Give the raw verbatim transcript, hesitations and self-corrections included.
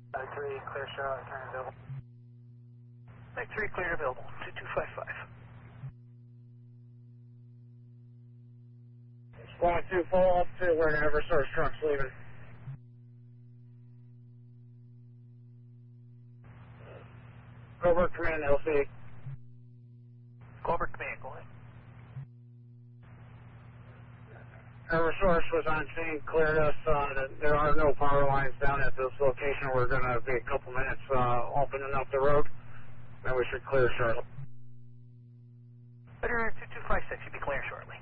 Mike three, clear Charlotte, turn available. Mike three, clear available, two two five five. Squad two, follow up to where the Eversource truck's leaving. Covert Command, L C. Covert Command, go ahead. Eversource was on scene, cleared us. Uh, there are no power lines down at this location. We're going to be a couple minutes uh, opening up the road. Then we should clear shortly. Better two two five six, you'll be clear shortly.